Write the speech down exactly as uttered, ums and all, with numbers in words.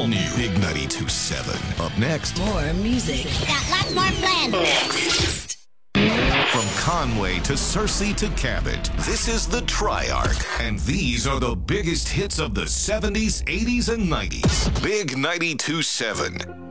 all new Big ninety-two point seven. Up next. More music. Got lots more planned. Next. From Conway to Searcy to Cabot, this is the Triarch, and these are the biggest hits of the seventies, eighties, and nineties. Big ninety-two point seven.